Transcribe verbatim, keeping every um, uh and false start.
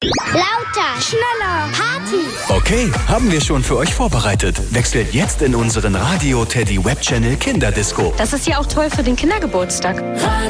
Lauter, schneller, Party. Okay, haben wir schon für euch vorbereitet. Wechselt jetzt in unseren Radio Teddy Web Channel Kinderdisco. Das ist ja auch toll für den Kindergeburtstag.